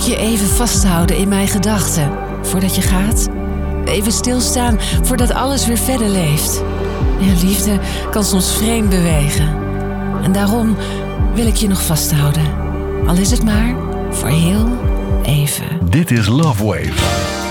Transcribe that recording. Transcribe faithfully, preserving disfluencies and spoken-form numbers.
je even vasthouden in mijn gedachten voordat je gaat. Even stilstaan voordat alles weer verder leeft. Ja, liefde kan soms vreemd bewegen. En daarom wil ik je nog vasthouden. Al is het maar voor heel even. Dit is Love Wave.